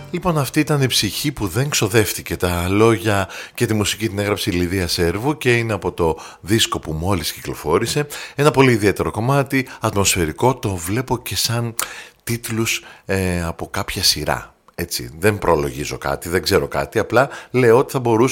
Λοιπόν, αυτή ήταν η ψυχή που δεν ξοδεύτηκε. Τα λόγια και τη μουσική την έγραψε η Λιδία Σέρβου και είναι από το δίσκο που μόλις κυκλοφόρησε. Ένα πολύ ιδιαίτερο κομμάτι, ατμοσφαιρικό, το βλέπω και σαν τίτλους από κάποια σειρά. Έτσι, δεν προλογίζω κάτι, δεν ξέρω κάτι, απλά λέω ότι θα μπορούσε